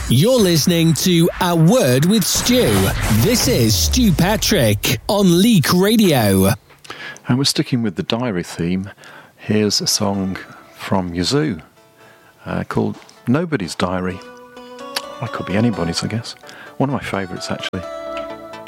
You're listening to A Word with Stu. This is Stu Patrick on Leak Radio. And we're sticking with the diary theme. Here's a song from Yazoo called Nobody's Diary. That could be anybody's, I guess. One of my favourites, actually.